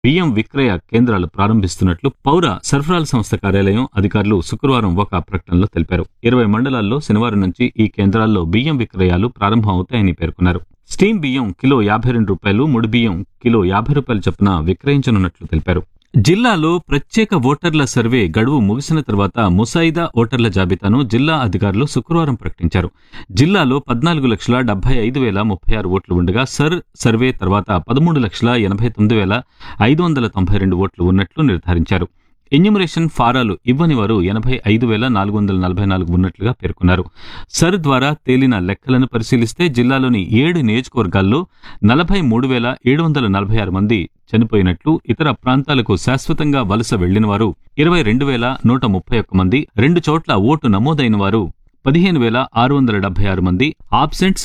బియ్యం విక్రయ కేంద్రాలు ప్రారంభిస్తున్నట్లు పౌర సరఫరాల సంస్థ కార్యాలయం అధికారులు శుక్రవారం ఒక ప్రకటనలో తెలిపారు. 20 మండలాల్లో శనివారం నుంచి ఈ కేంద్రాల్లో బియ్యం విక్రయాలు ప్రారంభం అవుతాయని పేర్కొన్నారు. స్టీమ్ బియ్యం కిలో ₹52, ముడి బియ్యం కిలో ₹50 చొప్పున విక్రయించనున్నట్లు తెలిపారు. జిల్లాలో ప్రత్యేక ఓటర్ల సర్వే గడువు ముగిసిన తర్వాత ముసాయిదా ఓటర్ల జాబితాను జిల్లా అధికారులు శుక్రవారం ప్రకటించారు. జిల్లాలో 14,75,036 ఓట్లు ఉండగా సర్వే తర్వాత 13,89,592 ఓట్లు ఉన్నట్లు నిర్ధారించారు. ఎన్యూమరేషన్ ఫారాలు ఇవ్వని వారు 85,444 ఉన్నట్లుగా పేర్కొన్నారు. ద్వారా తేలిన లెక్కలను పరిశీలిస్తే జిల్లాలోని 7 నియోజకవర్గాల్లో 43,746 మంది చనిపోయినట్లు, ఇతర ప్రాంతాలకు శాశ్వతంగా వలస వెళ్లిన వారు 22,131 మంది, 2 చోట్ల ఓటు నమోదైన వారు 15,676 మంది, ఆబ్సెంట్స్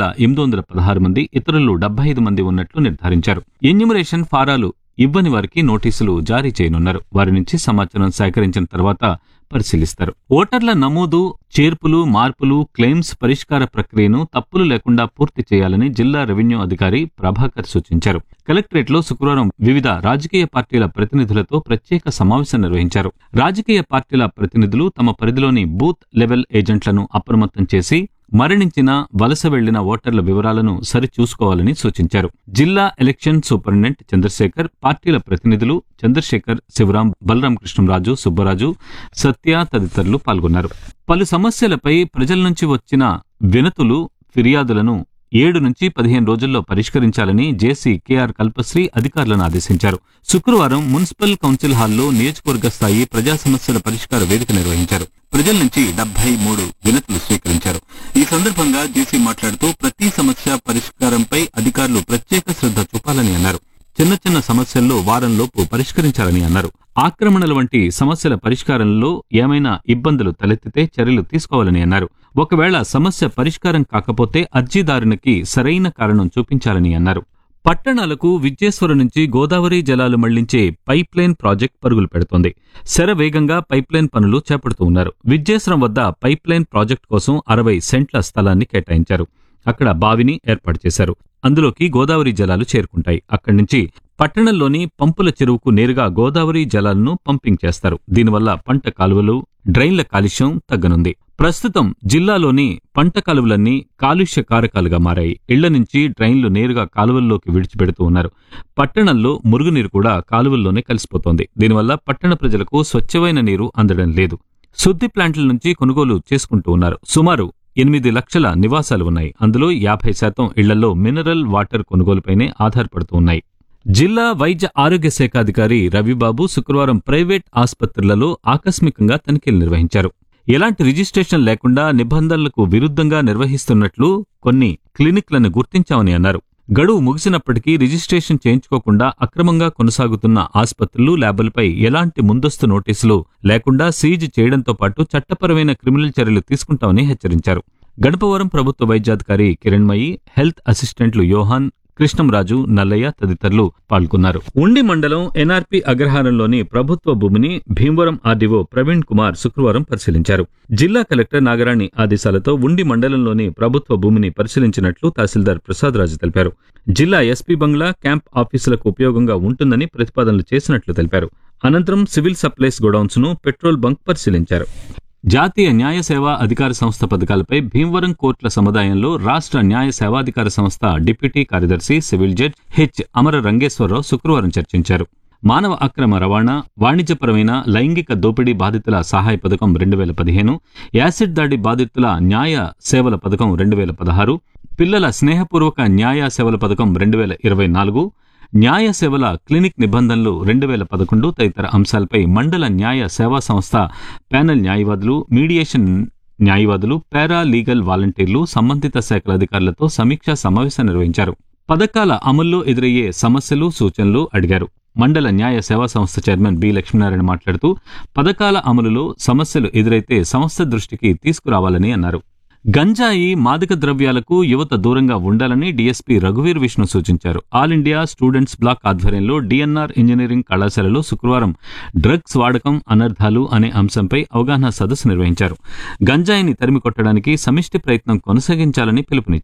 3,816 మంది, ఇతరులు 75 మంది ఉన్నట్లు నిర్ధారించారు. ఎన్యూమరేషన్ ఫారాలు ఇవ్వని వారికి నోటీసులు జారీ చేయనున్నారు. వారి నుంచి సమాచారం సేకరించిన తర్వాత పరిశీలిస్తారు. ఓటర్ల నమోదు, చేర్పులు, మార్పులు, క్లెయిమ్స్ పరిష్కార ప్రక్రియను తప్పులు లేకుండా పూర్తి చేయాలని జిల్లా రెవెన్యూ అధికారి ప్రభాకర్ సూచించారు. కలెక్టరేట్లో శుక్రవారం వివిధ రాజకీయ పార్టీల ప్రతినిధులతో ప్రత్యేక సమావేశం నిర్వహించారు. రాజకీయ పార్టీల ప్రతినిధులు తమ పరిధిలోని బూత్ లెవెల్ ఏజెంట్లను అప్రమత్తం చేసి మరణించిన, వలస వెళ్లిన ఓటర్ల వివరాలను సరిచూసుకోవాలని సూచించారు. జిల్లా ఎలక్షన్ సూపరింటెండెంట్ చంద్రశేఖర్, పార్టీల ప్రతినిధులు చంద్రశేఖర్, శివరాం, బలరాం కృష్ణంరాజు, సుబ్బరాజు, సత్య తదితరులు పాల్గొన్నారు. పలు సమస్యలపై ప్రజల నుంచి వచ్చిన వినతులు, ఫిర్యాదులను 7 నుంచి 15 రోజుల్లో పరిష్కరించాలని జేసీ కేఆర్ కల్పశ్రీ అధికారులను ఆదేశించారు. శుక్రవారం మున్సిపల్ కౌన్సిల్ హాల్లో నియోజకవర్గ స్థాయి ప్రజా సమస్యల పరిష్కార వేదిక నిర్వహించారు. ప్రజల నుంచి 73 వినతులు స్వీకరించారు. ఈ సందర్భంగా జేసీ మాట్లాడుతూ ప్రతి సమస్య పరిష్కారంపై అధికారులు ప్రత్యేక శ్రద్ధ చూపాలని అన్నారు. చిన్న చిన్న సమస్యల్లో వారంలోపు పరిష్కరించాలని అన్నారు. ఆక్రమణల వంటి సమస్యల పరిష్కారంలో ఏమైనా ఇబ్బందులు తలెత్తితే చర్యలు తీసుకోవాలని అన్నారు. ఒకవేళ సమస్య పరిష్కారం కాకపోతే అర్జీదారునికి సరైన కారణం చూపించాలని అన్నారు. పట్టణాలకు విద్యేశ్వరం నుంచి గోదావరి జలాలు మళ్లించే పైప్లైన్ ప్రాజెక్ట్ పరుగులు పెడుతోంది. శరవేగంగా పైప్లైన్ పనులు చేపడుతూ ఉన్నారు. విద్యేశ్వరం వద్ద పైప్లైన్ ప్రాజెక్టు కోసం 60 సెంట్ల స్థలాన్ని కేటాయించారు. అక్కడ బావిని ఏర్పాటు చేశారు. అందులోకి గోదావరి జలాలు చేరుకుంటాయి. అక్కడి నుంచి పట్టణంలోని పంపుల చెరువుకు నేరుగా గోదావరి జలాలను పంపింగ్ చేస్తారు. దీనివల్ల పంట కాలువలు, డ్రైన్ల కాలుష్యం తగ్గనుంది. ప్రస్తుతం జిల్లాలోని పంట కాలువలన్నీ కాలుష్య కారకాలుగా మారాయి. ఇళ్ల నుంచి డ్రైన్లు నేరుగా కాలువల్లోకి విడిచిపెడుతూ ఉన్నారు. పట్టణంలో మురుగునీరు కూడా కాలువల్లోనే కలిసిపోతోంది. దీనివల్ల పట్టణ ప్రజలకు స్వచ్ఛమైన నీరు అందడం లేదు. శుద్ధి ప్లాంట్ల నుంచి కొనుగోలు చేసుకుంటూ ఉన్నారు. సుమారు 8 లక్షల నివాసాలు ఉన్నాయి. అందులో 50% ఇళ్లలో మినరల్ వాటర్ కొనుగోలుపైనే ఆధారపడుతూ ఉన్నాయి. జిల్లా వైద్య ఆరోగ్య శాఖ అధికారి రవిబాబు శుక్రవారం ప్రైవేట్ ఆసుపత్రులలో ఆకస్మికంగా తనిఖీలు నిర్వహించారు. ఎలాంటి రిజిస్ట్రేషన్ లేకుండా నిబంధనలకు విరుద్ధంగా నిర్వహిస్తున్నట్లు కొన్ని క్లినిక్లను గుర్తించామని అన్నారు. గడువు ముగిసినప్పటికీ రిజిస్ట్రేషన్ చేయించుకోకుండా అక్రమంగా కొనసాగుతున్న ఆసుపత్రులు, ల్యాబులపై ఎలాంటి ముందస్తు నోటీసులు లేకుండా సీజ్ చేయడంతో పాటు చట్టపరమైన క్రిమినల్ చర్యలు తీసుకుంటామని హెచ్చరించారు. గణపవరం ప్రభుత్వ వైద్యాధికారి కిరణ్మయి, హెల్త్ అసిస్టెంట్లు యోహాన్, కృష్ణంరాజు, నల్లయ్య తదితరులు పాల్గొన్నారు. ఉండి మండలం ఎన్ఆర్పి అగ్రహారంలోని ప్రభుత్వ భూమిని భీమవరం ఆర్డీఓ ప్రవీణ్ కుమార్ శుక్రవారం పరిశీలించారు. జిల్లా కలెక్టర్ నాగరాణి ఆదేశాలతో ఉండి మండలంలోని ప్రభుత్వ భూమిని పరిశీలించినట్లు తహసీల్దార్ ప్రసాద్ రాజు తెలిపారు. జిల్లా ఎస్పీ బంగ్లా, క్యాంప్ ఆఫీసులకు ఉపయోగంగా ఉంటుందని ప్రతిపాదనలు చేసినట్లు తెలిపారు. అనంతరం సివిల్ సప్లైస్ గోడౌన్స్ ను, పెట్రోల్ బంక్ పరిశీలించారు. జాతీయ న్యాయ సేవా అధికార సంస్థ పథకాలపై భీమవరం కోర్టుల సముదాయంలో రాష్ట్ర న్యాయ సేవాధికార సంస్థ డిప్యూటీ కార్యదర్శి సివిల్ జడ్జ్ హెచ్ అమర రంగేశ్వరరావు శుక్రవారం చర్చించారు. మానవ అక్రమ రవాణా, వాణిజ్యపరమైన లైంగిక దోపిడీ బాధితుల సహాయ పథకం 2015, యాసిడ్ దాడి బాధితుల న్యాయ సేవల పథకం 2016, పిల్లల స్నేహపూర్వక న్యాయ సేవల పథకం 2024, న్యాయ సేవల క్లినిక్ నిబంధనలు 2011 తదితర అంశాలపై మండల న్యాయ సేవా సంస్థ ప్యానెల్ న్యాయవాదులు, మీడియేషన్ న్యాయవాదులు, పారా లీగల్ వాలంటీర్లు సంబంధిత శాఖల అధికారులతో సమీక్షా సమావేశం నిర్వహించారు. పథకాల అమల్లో ఎదురయ్యే సమస్యలు, సూచనలు అడిగారు. మండల న్యాయ సేవా సంస్థ చైర్మన్ బి లక్ష్మీనారాయణ మాట్లాడుతూ పథకాల అమలులో సమస్యలు ఎదురైతే సంస్థ దృష్టికి తీసుకురావాలని అన్నారు. గంజాయి, మాదక ద్రవ్యాలకు యువత దూరంగా ఉండాలని డీఎస్పీ రఘువీర్ విష్ణు సూచించారు. ఆల్ ఇండియా స్టూడెంట్స్ బ్లాక్ ఆధ్వర్యంలో డిఎన్ఆర్ ఇంజనీరింగ్ కళాశాలలో శుక్రవారం డ్రగ్స్ వాడకం, అనర్థాలు అనే అంశంపై అవగాహన సదస్సు నిర్వహించారు. గంజాయిని తరిమి కొట్టడానికి సమిష్టి ప్రయత్నం కొనసాగించాలని పిలుపునిచ్చారు.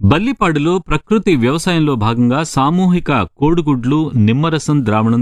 బల్లిపాడులో ప్రకృతి వ్యవసాయంలో భాగంగా సామూహిక కోడిగుడ్లు నిమ్మరసం ద్రావణం